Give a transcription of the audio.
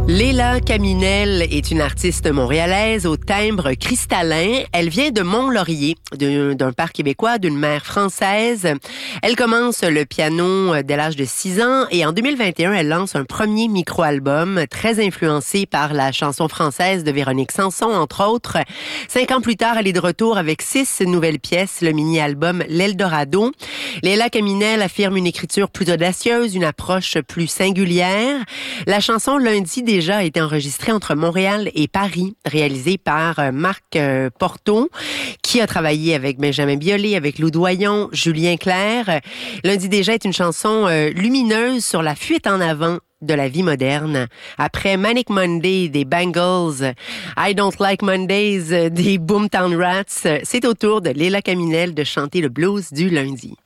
Léla Caminel est une artiste montréalaise au timbre cristallin. Elle vient de Mont-Laurier, d'un père québécois, d'une mère française. Elle commence le piano dès l'âge de 6 ans et en 2021, elle lance un premier micro-album très influencé par la chanson française de Véronique Sanson, entre autres. 5 ans plus tard, elle est de retour avec 6 nouvelles pièces, le mini-album L'Eldorado. Léla Caminel affirme une écriture plus audacieuse, une approche plus singulière. La chanson Lundi déjà a été enregistrée entre Montréal et Paris, réalisée par Marc Porto, qui a travaillé avec Benjamin Biolay, avec Lou Doyon, Julien Clerc. Lundi déjà est une chanson lumineuse sur la fuite en avant de la vie moderne. Après Manic Monday des Bangles, I Don't Like Mondays des Boomtown Rats, c'est au tour de Léla Caminel de chanter le blues du lundi.